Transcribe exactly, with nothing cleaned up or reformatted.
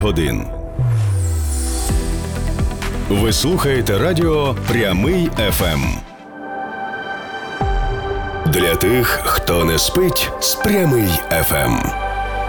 годин. Ви слухаєте радіо «Прямий еф ем». Для тих, хто не спить з «Прямий еф ем».